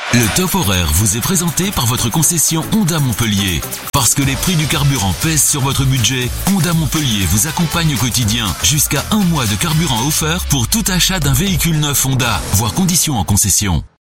Le top horaire vous est présenté par votre concession Honda Montpellier. Parce que les prix du carburant pèsent sur votre budget, Honda Montpellier vous accompagne au quotidien. Jusqu'à 1 mois de carburant offert pour tout achat d'un véhicule neuf Honda. Voir conditions en concession.